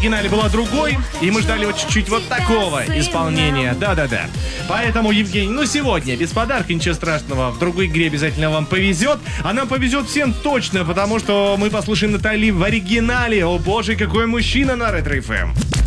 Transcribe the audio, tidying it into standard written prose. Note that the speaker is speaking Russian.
оригинале была другой, и мы ждали вот чуть-чуть вот такого исполнения. Да-да-да. Поэтому, Евгений, сегодня без подарка, ничего страшного. В другой игре обязательно вам повезет. А нам повезет всем точно, потому что мы послушаем Натали в оригинале. О боже, какой мужчина на Ретро FM.